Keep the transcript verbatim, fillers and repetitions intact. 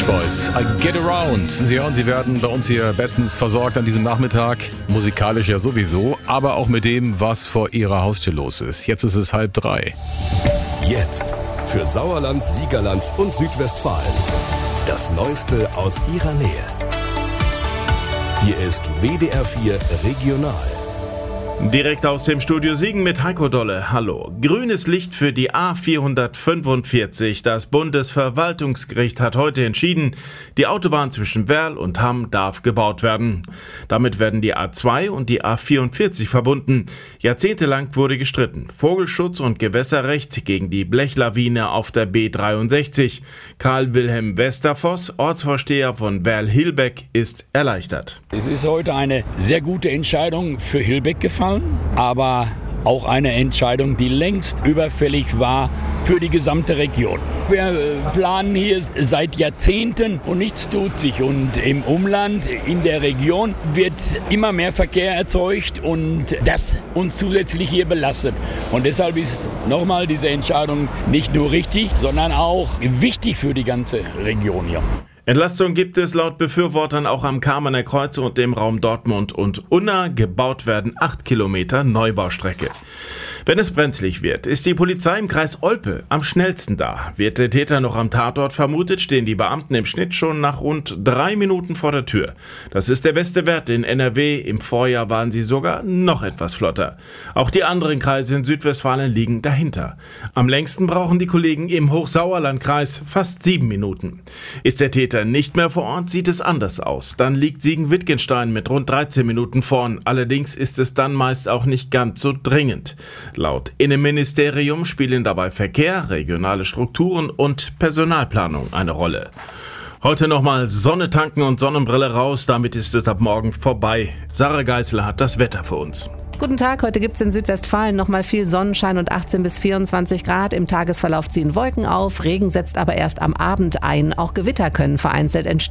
Boys, I Get Around. Sie hören, Sie werden bei uns hier bestens versorgt an diesem Nachmittag. Musikalisch ja sowieso, aber auch mit dem, was vor Ihrer Haustür los ist. Jetzt ist es halb drei. Jetzt für Sauerland, Siegerland und Südwestfalen. Das Neueste aus Ihrer Nähe. Hier ist W D R vier Regional. Direkt aus dem Studio Siegen mit Heiko Dolle. Hallo. Grünes Licht für die A vierhundertfünfundvierzig. Das Bundesverwaltungsgericht hat heute entschieden, die Autobahn zwischen Werl und Hamm darf gebaut werden. Damit werden die A zwei und die A vierundvierzig verbunden. Jahrzehntelang wurde gestritten. Vogelschutz und Gewässerrecht gegen die Blechlawine auf der B dreiundsechzig. Karl-Wilhelm Westervoss, Ortsvorsteher von Werl-Hilbeck, ist erleichtert. Es ist heute eine sehr gute Entscheidung für Hilbeck gefallen. Aber auch eine Entscheidung, die längst überfällig war für die gesamte Region. Wir planen hier seit Jahrzehnten und nichts tut sich. Und im Umland, in der Region, wird immer mehr Verkehr erzeugt und das uns zusätzlich hier belastet. Und deshalb ist nochmal diese Entscheidung nicht nur richtig, sondern auch wichtig für die ganze Region hier. Entlastung gibt es laut Befürwortern auch am Kamener Kreuz und im Raum Dortmund und Unna. Gebaut werden acht Kilometer Neubaustrecke. Wenn es brenzlig wird, ist die Polizei im Kreis Olpe am schnellsten da. Wird der Täter noch am Tatort vermutet, stehen die Beamten im Schnitt schon nach rund drei Minuten vor der Tür. Das ist der beste Wert in N R W. Im Vorjahr waren sie sogar noch etwas flotter. Auch die anderen Kreise in Südwestfalen liegen dahinter. Am längsten brauchen die Kollegen im Hochsauerlandkreis fast sieben Minuten. Ist der Täter nicht mehr vor Ort, sieht es anders aus. Dann liegt Siegen-Wittgenstein mit rund dreizehn Minuten vorn. Allerdings ist es dann meist auch nicht ganz so dringend. Laut Innenministerium spielen dabei Verkehr, regionale Strukturen und Personalplanung eine Rolle. Heute nochmal Sonne tanken und Sonnenbrille raus, damit ist es ab morgen vorbei. Sarah Geisler hat das Wetter für uns. Guten Tag, heute gibt es in Südwestfalen nochmal viel Sonnenschein und achtzehn bis vierundzwanzig Grad. Im Tagesverlauf ziehen Wolken auf, Regen setzt aber erst am Abend ein. Auch Gewitter können vereinzelt entstehen.